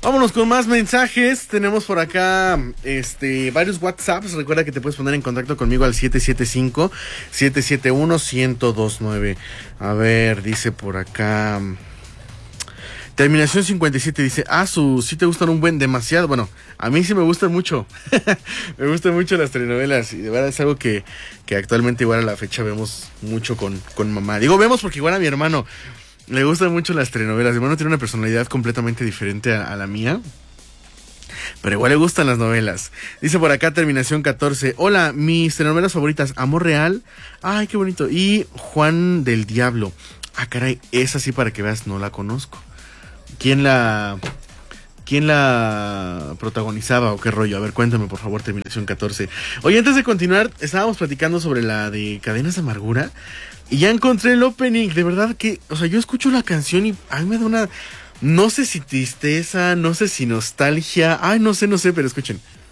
Vámonos con más mensajes. Tenemos por acá varios WhatsApps. Recuerda que te puedes poner en contacto conmigo al 775-771-1029. A ver, dice por acá. Terminación 57 dice, sí te gustan un buen demasiado. Bueno, a mí sí me gustan mucho. Me gustan mucho las telenovelas. Y de verdad es algo que actualmente igual a la fecha vemos mucho con mamá. Digo, vemos porque igual a mi hermano le gustan mucho las telenovelas. Mi hermano tiene una personalidad completamente diferente a la mía. Pero igual le gustan las novelas. Dice por acá terminación 14. Hola, mis telenovelas favoritas. Amor Real. Ay, qué bonito. Y Juan del Diablo. Ah, caray, esa sí para que veas, no la conozco. ¿Quién la protagonizaba o qué rollo? A ver, cuéntame por favor, terminación 14. Oye, antes de continuar, estábamos platicando sobre la de Cadenas de Amargura y ya encontré el opening. De verdad que, o sea, yo escucho la canción y a mí me da una, no sé si tristeza, no sé si nostalgia, ay, no sé, pero escuchen.